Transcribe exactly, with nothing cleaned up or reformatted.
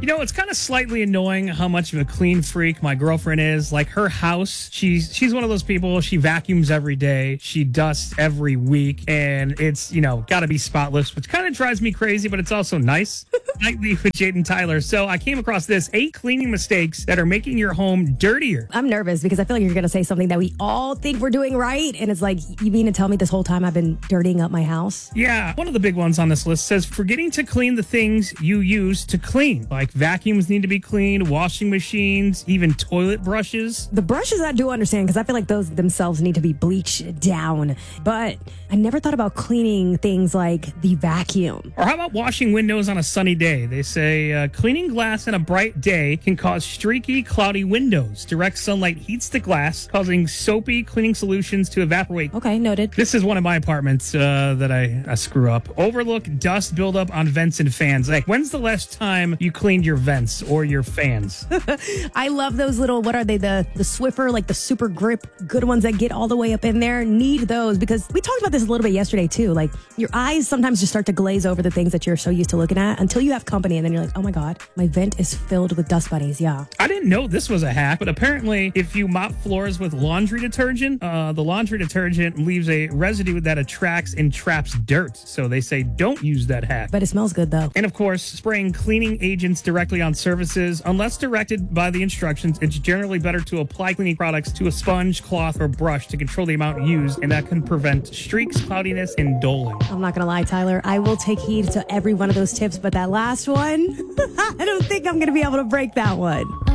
know, it's kind of slightly annoying how much of a clean freak my girlfriend is. Like her house, she's she's one of those people, she vacuums every day, she dusts every week, and it's, you know, got to be spotless, which kind of drives me crazy, but it's also nice. Nightly with Jade Tyler. So I came across this eight cleaning mistakes that are making your home dirtier. I'm nervous because I feel like you're going to say something that we all think we're doing right. And it's like, you mean to tell me this whole time I've been dirtying up my house? Yeah. One of the big ones on this list says forgetting to clean the things you use to clean. Like vacuums need to be cleaned, washing machines, even toilet brushes. The brushes I do understand because I feel like those themselves need to be bleached down. But I never thought about cleaning things like the vacuum. Or how about washing windows on a sunny day? They say uh, cleaning glass on a bright day can cause streaky, cloudy windows. Direct sunlight heats the glass, causing soapy cleaning solutions to evaporate. Okay, noted. This is one of my apartments uh, that I, I screw up. Overlook dust buildup on vents and fans. Like, when's the last time you cleaned your vents or your fans? I love those little, what are they, the, the Swiffer, like the super grip, good ones that get all the way up in there. Need those because we talked about this a little bit yesterday too. Like your eyes sometimes just start to glaze over the things that you're so used to looking at until you have company and then you're like, oh my God, my vent is filled with dust bunnies. Yeah. I didn't know this was a hack, but apparently if you mop floors with laundry detergent, uh, the laundry detergent leaves a residue that attracts and traps dirt. So they say don't use that hack. But it smells good though. And of course, spraying cleaning agents directly on surfaces, unless directed by the instructions, it's generally better to apply cleaning products to a sponge, cloth, or brush to control the amount used, and that can prevent streaks, cloudiness, and doling. I'm not going to lie, Tyler. I will take heed to every one of those tips, but that last one, I don't think I'm going to be able to break that one.